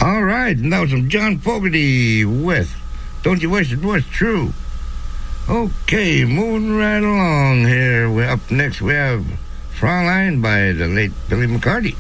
All right, and that was from John Fogerty with Don't You Wish It Was True. Okay, moving right along here. Up next we have Fraulein by the late Billy McCarty.